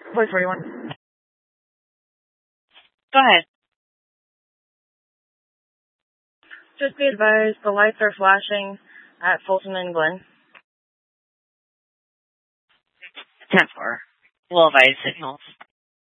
Voice 41. Go ahead. Just be advised, the lights are flashing at Fulton and Glen. 10-4. We'll advise signals.